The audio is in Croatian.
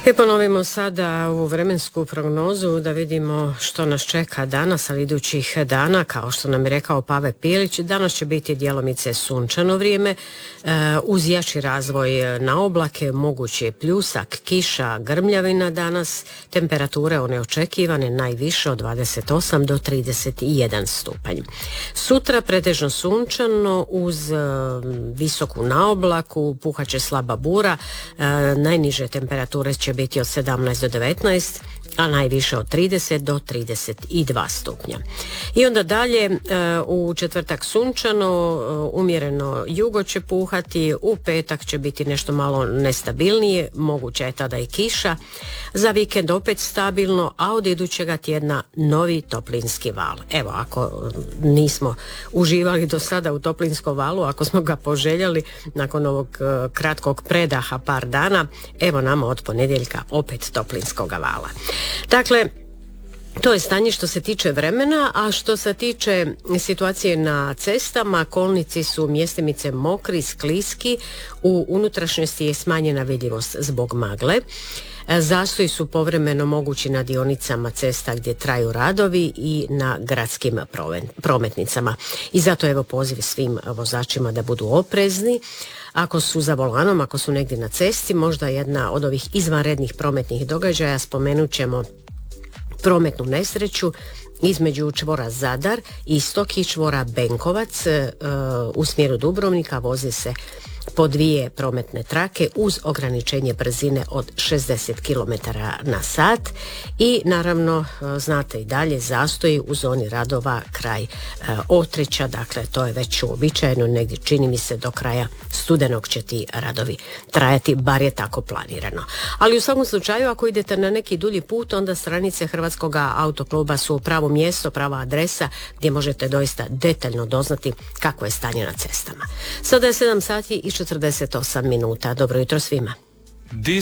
I ponovimo sada u vremensku prognozu da vidimo što nas čeka danas, ali idućih dana, kao što nam je rekao Pave Pilić, danas će biti djelomice sunčano vrijeme, uz jači razvoj na oblake, mogući je pljusak, kiša, grmljavina danas, temperature one očekivane najviše od 28 do 31 stupanj. Sutra pretežno sunčano uz visoku naoblaku, puhaće slaba bura, najniže temperature će biti od 17 do 19, a najviše od 30 do 32 stupnja. I onda dalje u četvrtak sunčano, umjereno jugo će puhati, u petak će biti nešto malo nestabilnije, moguća je tada i kiša, za vikend opet stabilno, a od idućega tjedna novi toplinski val. Evo, ako nismo uživali do sada u toplinskom valu, ako smo ga poželjeli nakon ovog kratkog predaha par dana, evo nama od ponedjeljka opet toplinskog vala. Dakle, to je stanje što se tiče vremena, a što se tiče situacije na cestama, kolnici su mjestimice mokri, skliski, u unutrašnjosti je smanjena vidljivost zbog magle. Zastoji su povremeno mogući na dionicama cesta gdje traju radovi i na gradskim prometnicama. I zato evo poziv svim vozačima da budu oprezni. Ako su za volanom, ako su negdje na cesti, možda jedna od ovih izvanrednih prometnih događaja, spomenut ćemo prometnu nesreću između čvora Zadar i čvora Benkovac u smjeru Dubrovnika. Vozi se po dvije prometne trake uz ograničenje brzine od 60 km na sat i naravno znate i dalje zastoji u zoni radova kraj Otrića, dakle to je već uobičajeno, negdje čini mi se do kraja studenog će ti radovi trajati, bar je tako planirano. Ali u svakom slučaju ako idete na neki dulji put, onda stranice Hrvatskog autokluba su pravo mjesto, prava adresa gdje možete doista detaljno doznati kako je stanje na cestama. Sada je 7 sati i 48 minuta. Dobro jutro svima.